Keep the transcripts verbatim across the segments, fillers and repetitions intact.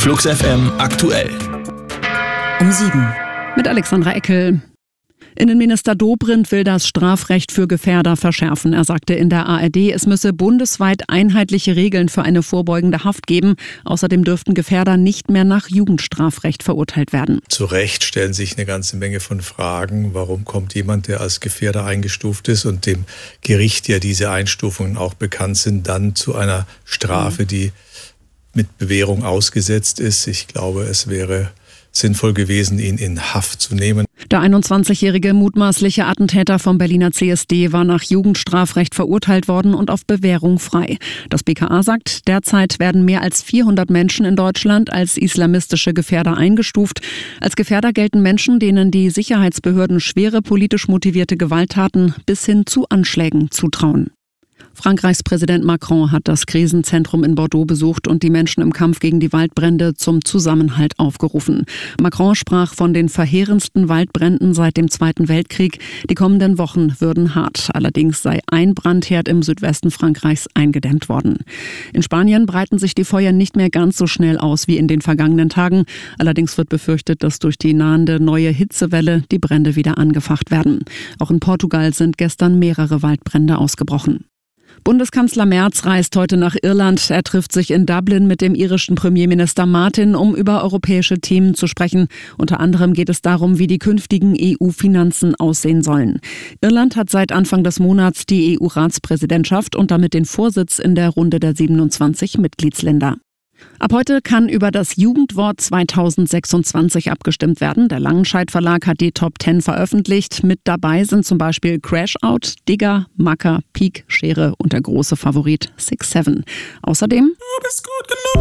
Flux F M aktuell. Um sieben. Mit Alexandra Eckel. Innenminister Dobrindt will das Strafrecht für Gefährder verschärfen. Er sagte in der A R D, es müsse bundesweit einheitliche Regeln für eine vorbeugende Haft geben. Außerdem dürften Gefährder nicht mehr nach Jugendstrafrecht verurteilt werden. Zu Recht stellen sich eine ganze Menge von Fragen. Warum kommt jemand, der als Gefährder eingestuft ist und dem Gericht ja diese Einstufungen auch bekannt sind, dann zu einer Strafe, die mit Bewährung ausgesetzt ist? Ich glaube, es wäre sinnvoll gewesen, ihn in Haft zu nehmen. Der einundzwanzigjährige mutmaßliche Attentäter vom Berliner C S D war nach Jugendstrafrecht verurteilt worden und auf Bewährung frei. Das B K A sagt, derzeit werden mehr als vierhundert Menschen in Deutschland als islamistische Gefährder eingestuft. Als Gefährder gelten Menschen, denen die Sicherheitsbehörden schwere politisch motivierte Gewalttaten bis hin zu Anschlägen zutrauen. Frankreichs Präsident Macron hat das Krisenzentrum in Bordeaux besucht und die Menschen im Kampf gegen die Waldbrände zum Zusammenhalt aufgerufen. Macron sprach von den verheerendsten Waldbränden seit dem Zweiten Weltkrieg. Die kommenden Wochen würden hart. Allerdings sei ein Brandherd im Südwesten Frankreichs eingedämmt worden. In Spanien breiten sich die Feuer nicht mehr ganz so schnell aus wie in den vergangenen Tagen. Allerdings wird befürchtet, dass durch die nahende neue Hitzewelle die Brände wieder angefacht werden. Auch in Portugal sind gestern mehrere Waldbrände ausgebrochen. Bundeskanzler Merz reist heute nach Irland. Er trifft sich in Dublin mit dem irischen Premierminister Martin, um über europäische Themen zu sprechen. Unter anderem geht es darum, wie die künftigen E U-Finanzen aussehen sollen. Irland hat seit Anfang des Monats die E U-Ratspräsidentschaft und damit den Vorsitz in der Runde der siebenundzwanzig Mitgliedsländer. Ab heute kann über das Jugendwort zweitausendsechsundzwanzig abgestimmt werden. Der Langenscheidt Verlag hat die Top zehn veröffentlicht. Mit dabei sind zum Beispiel Crash-Out, Digger, Macker, Peak, Schere und der große Favorit six seven. Außerdem Du bist gut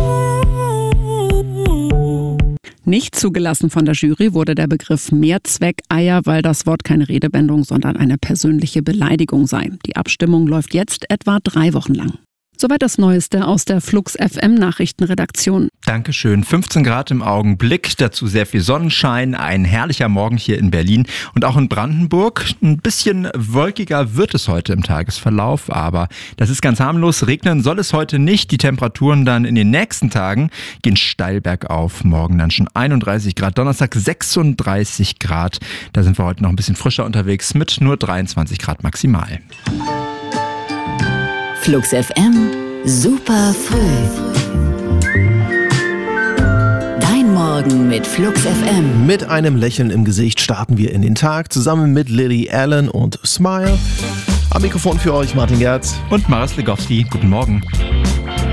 genug. Nicht zugelassen von der Jury wurde der Begriff Mehrzweckeier, weil das Wort keine Redewendung, sondern eine persönliche Beleidigung sei. Die Abstimmung läuft jetzt etwa drei Wochen lang. Soweit das Neueste aus der Flux F M Nachrichtenredaktion. Dankeschön. fünfzehn Grad im Augenblick, dazu sehr viel Sonnenschein, ein herrlicher Morgen hier in Berlin und auch in Brandenburg. Ein bisschen wolkiger wird es heute im Tagesverlauf, aber das ist ganz harmlos. Regnen soll es heute nicht. Die Temperaturen dann in den nächsten Tagen gehen steil bergauf. Morgen dann schon einunddreißig Grad, Donnerstag sechsunddreißig Grad. Da sind wir heute noch ein bisschen frischer unterwegs mit nur dreiundzwanzig Grad maximal. Flux F M, super früh. Dein Morgen mit Flux F M. Mit einem Lächeln im Gesicht starten wir in den Tag, zusammen mit Lily Allen und Smile. Am Mikrofon für euch Martin Gerz und Maris Legowski. Guten Morgen.